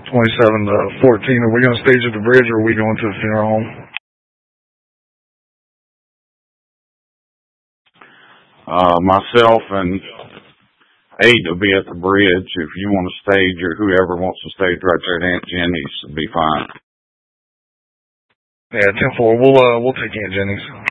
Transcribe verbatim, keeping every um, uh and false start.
twenty-seven to fourteen. Are we going to stage at the bridge, or are we going to the funeral home? Uh, myself and eight will be at the bridge. If you want to stage, or whoever wants to stage right there at Aunt Jenny's, will be fine. Yeah, ten four. We'll uh, we'll take Aunt Jenny's.